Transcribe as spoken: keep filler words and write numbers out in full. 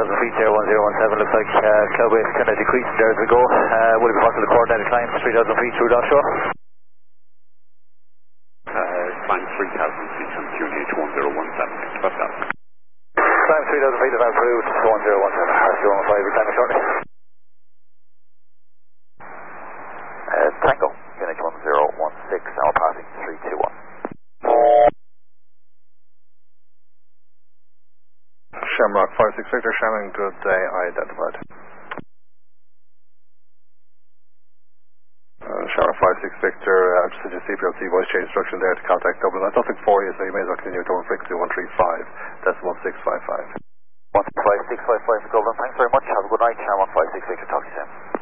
thousand feet there, one zero one seven. Looks like uh, cloud base kind of decreasing there as we go. Uh, would it be possible to coordinate a climb three thousand feet through offshore? Uh, climb three thousand feet from Q N H one zero one seven. What's that? Climb three thousand feet of altitude to one zero one seven. R zero one five, we're climbing shortly. Uh, Tango, Q N H one zero one six, now passing three two one. Shamrock five six Victor, Shannon, good day, identified. Uh, Shamrock five six Victor, uh, just send your C P L C voice change instruction there to contact Dublin. That's nothing for you, so you may as well continue to over frequency one three five, decimal six five five. one three five, six five five for Dublin, thanks very much, have a good night, Shamrock five six Victor, talk to you soon.